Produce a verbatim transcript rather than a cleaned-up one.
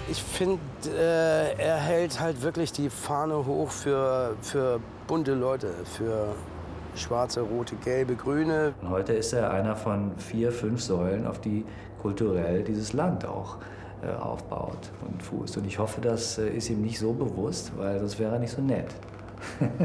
Ich finde, äh, er hält halt wirklich die Fahne hoch für, für bunte Leute, für schwarze, rote, gelbe, grüne. Und heute ist er einer von vier, fünf Säulen, auf die kulturell dieses Land auch äh, aufbaut und fußt. Und ich hoffe, das äh, ist ihm nicht so bewusst, weil sonst wäre er nicht so nett.